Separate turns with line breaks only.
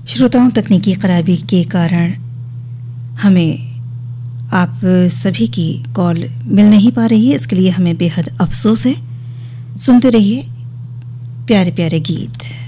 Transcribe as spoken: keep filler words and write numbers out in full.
श्रोताओं, तकनीकी खराबी के कारण हमें आप सभी की कॉल मिल नहीं पा रही है। इसके लिए हमें बेहद अफसोस है। सुनते रहिए प्यारे प्यारे गीत।